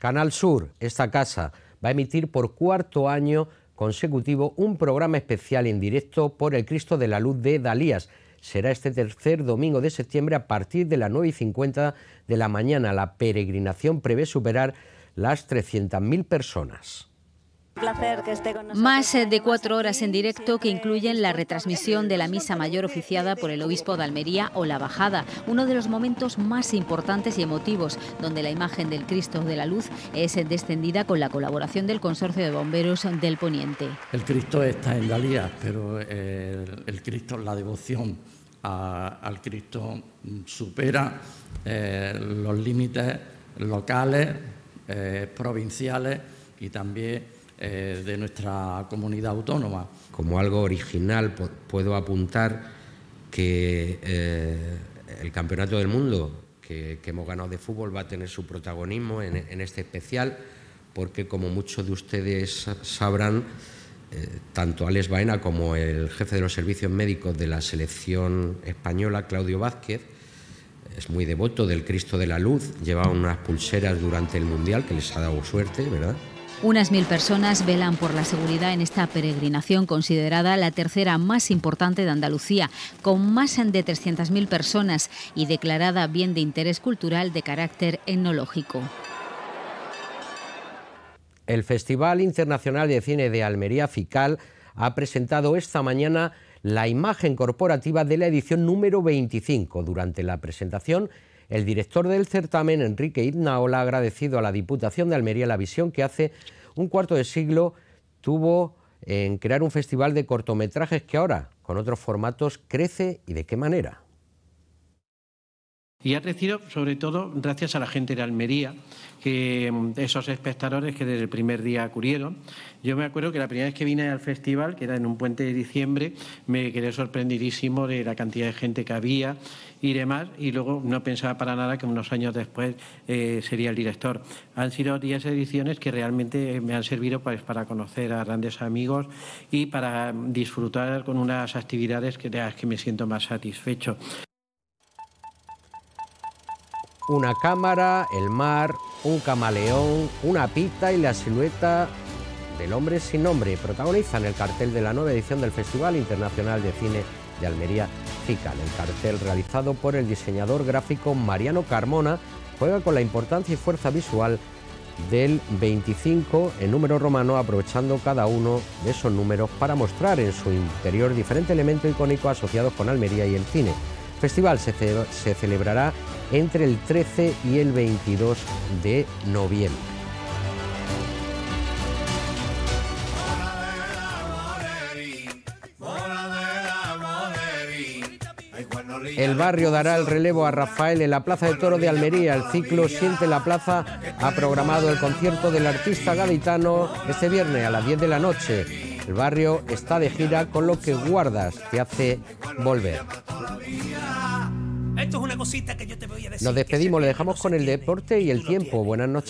Canal Sur, esta casa, va a emitir por cuarto año consecutivo un programa especial en directo por el Cristo de la Luz de Dalías. Será este tercer domingo de septiembre a partir de las 9:50 de la mañana. La peregrinación prevé superar las 300.000 personas. Un placer que esté con nosotros. Más de 4 horas en directo que incluyen la retransmisión de la misa mayor oficiada por el obispo de Almería o la bajada, uno de los momentos más importantes y emotivos, donde la imagen del Cristo de la Luz es descendida con la colaboración del Consorcio de Bomberos del Poniente. El Cristo está en Dalías, pero el Cristo, la devoción al Cristo supera los límites locales, provinciales y también de nuestra comunidad autónoma. Como algo original puedo apuntar que el Campeonato del Mundo que hemos ganado de fútbol va a tener su protagonismo en este especial, porque como muchos de ustedes sabrán, tanto Alex Baena como el jefe de los servicios médicos de la selección española, Claudio Vázquez, es muy devoto del Cristo de la Luz, lleva unas pulseras durante el Mundial que les ha dado suerte, ¿verdad? Unas 1000 personas velan por la seguridad en esta peregrinación, considerada la tercera más importante de Andalucía, con más de 300.000 personas y declarada bien de interés cultural de carácter etnológico. El Festival Internacional de Cine de Almería, FICAL, ha presentado esta mañana la imagen corporativa de la edición número 25. Durante la presentación, el director del certamen, Enrique Iznaola, ha agradecido a la Diputación de Almería la visión que hace un cuarto de siglo tuvo en crear un festival de cortometrajes que ahora, con otros formatos, crece y de qué manera. Y ha crecido sobre todo gracias a la gente de Almería, que esos espectadores que desde el primer día acudieron. Yo me acuerdo que la primera vez que vine al festival, que era en un puente de diciembre, me quedé sorprendidísimo de la cantidad de gente que había y demás, y luego no pensaba para nada que unos años después sería el director. Han sido 10 ediciones que realmente me han servido pues, para conocer a grandes amigos y para disfrutar con unas actividades de las que me siento más satisfecho. Una cámara, el mar, un camaleón, una pita y la silueta del hombre sin nombre protagonizan el cartel de la nueva edición del Festival Internacional de Cine de Almería, FICAL. El cartel, realizado por el diseñador gráfico Mariano Carmona, juega con la importancia y fuerza visual del 25 en número romano, aprovechando cada uno de esos números para mostrar en su interior diferentes elementos icónicos asociados con Almería y el cine. El festival se celebrará entre el 13 y el 22 de noviembre. El barrio dará el relevo a Rafael en la Plaza de Toros de Almería. El ciclo Siente la Plaza ha programado el concierto del artista gaditano este viernes a las 10 de la noche. El barrio está de gira con Lo que guardas te hace volver. Esto es una cosita que yo te voy a decir. Nos despedimos, le dejamos con el deporte y el tiempo. Buenas noches.